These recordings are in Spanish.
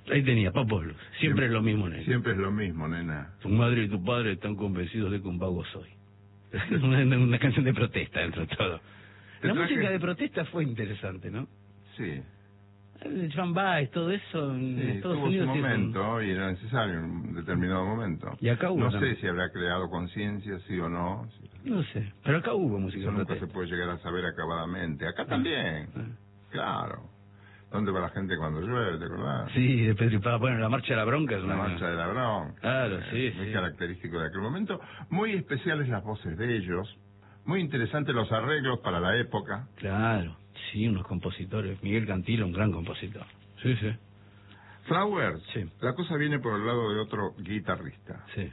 Ahí tenía, Papo Blues. Siempre es lo mismo, nena. Siempre es lo mismo, nena. Tu madre y tu padre están convencidos de que un vago soy. Es una canción de protesta dentro de todo. La música de protesta fue interesante, ¿no? Sí. El Joan Baez, todo eso en Estados tuvo Unidos. Su momento y era necesario en un determinado momento. Y acá hubo no también. sé si habrá creado conciencia, sí o no. No sé, pero acá hubo música Eso de nunca protesta. se puede llegar a saber acabadamente. Acá también. Claro. ¿Dónde va la gente cuando llueve, te acordás? Sí, bueno, la marcha de la bronca es La marcha de la bronca. Claro, sí, muy sí. característico de aquel momento. Muy especiales las voces de ellos. Muy interesantes los arreglos para la época. Claro, sí, unos compositores. Miguel Cantilo, un gran compositor. Sí, sí. Flowers, Sí. la cosa viene por el lado de otro guitarrista. Sí.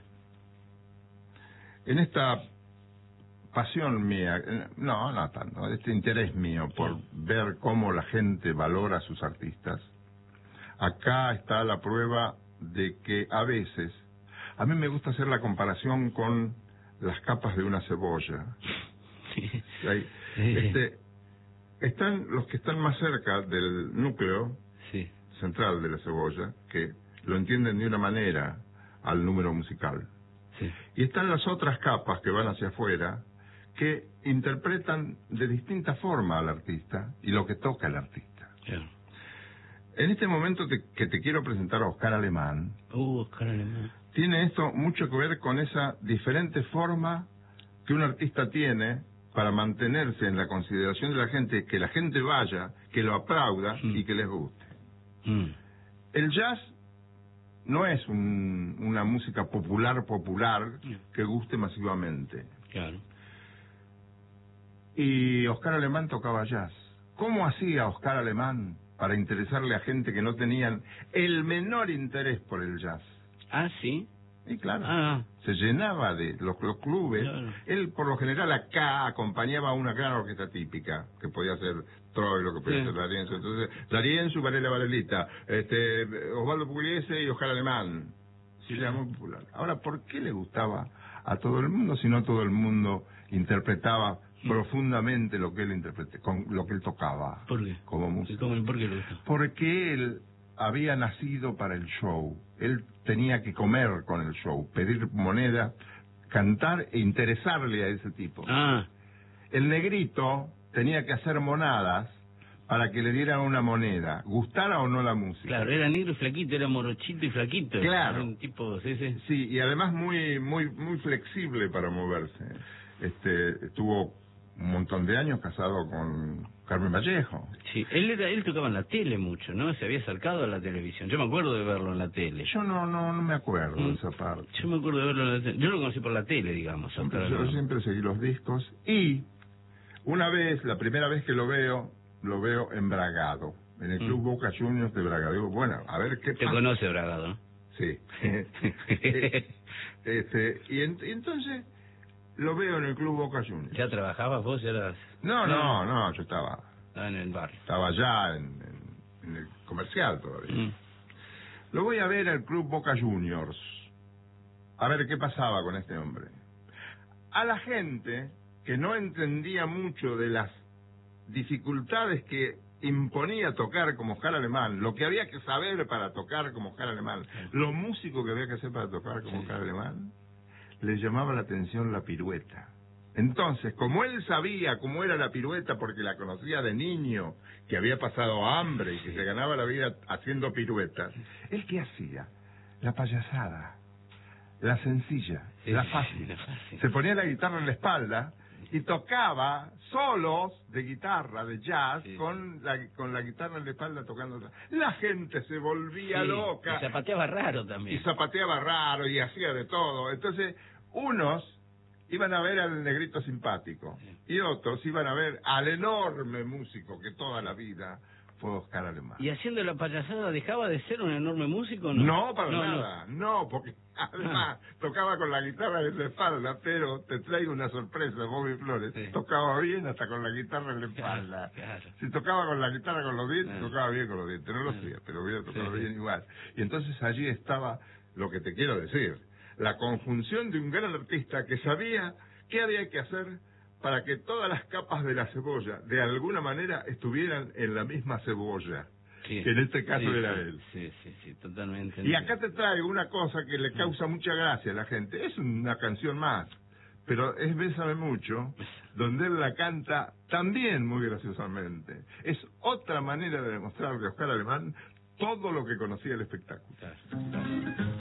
En esta pasión mía, no tanto, este interés mío por ver cómo la gente valora a sus artistas, acá está la prueba de que a veces, a mí me gusta hacer la comparación con las capas de una cebolla. Sí. Están los que están más cerca del núcleo central de la cebolla, que lo entienden de una manera al número musical. Sí. Y están las otras capas que van hacia afuera, que interpretan de distinta forma al artista y lo que toca el artista. Claro. En este momento que te quiero presentar a Oscar Alemán, Oscar Alemán, tiene esto mucho que ver con esa diferente forma que un artista tiene para mantenerse en la consideración de la gente, que la gente vaya, que lo aplauda y que les guste. El jazz no es una música popular que guste masivamente. Claro. Y Oscar Alemán tocaba jazz. ¿Cómo hacía Oscar Alemán para interesarle a gente que no tenían el menor interés por el jazz? Ah, sí. Y claro, se llenaba de los clubes. Claro. Él, por lo general, acá acompañaba a una gran orquesta típica, que podía ser Troilo, que podía ser D'Arienzo. Entonces, D'Arienzo, Varela Varelita, Osvaldo Pugliese y Oscar Alemán. Sí, era muy popular. Ahora, ¿por qué le gustaba a todo el mundo si no todo el mundo interpretaba profundamente lo que él con lo que él tocaba? ¿Por qué? Como músico. ¿Por qué le gustó? Porque él había nacido para el show. Él tenía que comer con el show, pedir moneda, cantar e interesarle a ese tipo. El negrito tenía que hacer monadas para que le dieran una moneda, gustara o no la música. Claro, era negro y flaquito, era morochito y flaquito. Claro. Un tipo, Sí, y además muy flexible para moverse. Estuvo un montón de años casado con Carmen Vallejo. Sí, él tocaba en la tele mucho, ¿no? Se había acercado a la televisión. Yo me acuerdo de verlo en la tele. Yo no me acuerdo de esa parte. Yo me acuerdo de verlo en la tele. Yo lo conocí por la tele, digamos. Yo siempre seguí los discos y una vez, la primera vez que lo veo en Bragado, en el Club Boca Juniors de Bragado. Digo, bueno, a ver qué pasa. Te conoce Bragado, ¿no? Sí. Y entonces lo veo en el Club Boca Juniors. ¿Ya trabajabas vos? ¿Ya eras...? No, yo estaba en el bar. Estaba allá en el comercial todavía. Lo voy a ver al Club Boca Juniors, a ver qué pasaba con este hombre. A la gente que no entendía mucho de las dificultades que imponía tocar como Oscar Alemán, lo que había que saber para tocar como Oscar Alemán, lo músico que había que hacer para tocar como Oscar Alemán, le llamaba la atención la pirueta. Entonces, como él sabía cómo era la pirueta porque la conocía de niño, que había pasado hambre y que se ganaba la vida haciendo piruetas, ¿él qué hacía? La payasada, la sencilla, la fácil. Se ponía la guitarra en la espalda y tocaba solos de guitarra, de jazz, con la guitarra en la espalda tocando. La gente se volvía loca. Y zapateaba raro también. Y zapateaba raro y hacía de todo. Entonces, unos iban a ver al negrito simpático y otros iban a ver al enorme músico que toda la vida fue Oscar Alemán. ¿Y haciendo la payasada dejaba de ser un enorme músico o no? No, para nada, no, porque además tocaba con la guitarra en la espalda, pero te traigo una sorpresa, Bobby Flores, tocaba bien hasta con la guitarra en la espalda. Claro. Si tocaba con la guitarra con los dientes, tocaba bien con los dientes, no lo sé, pero hubiera tocado bien igual. Y entonces allí estaba lo que te quiero decir, la conjunción de un gran artista que sabía qué había que hacer para que todas las capas de la cebolla, de alguna manera, estuvieran en la misma cebolla. que en este caso era él. Sí, totalmente. Y acá te traigo una cosa que le causa mucha gracia a la gente. Es una canción más, pero es Bésame Mucho, donde él la canta también muy graciosamente. Es otra manera de demostrarle a Oscar Alemán todo lo que conocía del espectáculo. Claro.